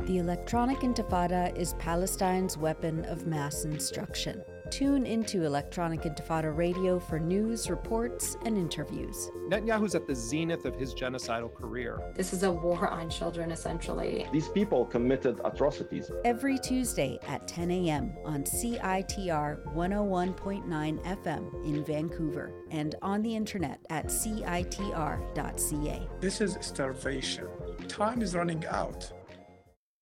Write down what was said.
The electronic intifada is Palestine's weapon of mass instruction. Tune into Electronic Intifada Radio for news, reports, and interviews. Netanyahu's at the zenith of his genocidal career. This is a war on children, essentially. These people committed atrocities. Every Tuesday at 10 a.m. on CITR 101.9 FM in Vancouver and on the internet at citr.ca. This is starvation. Time is running out.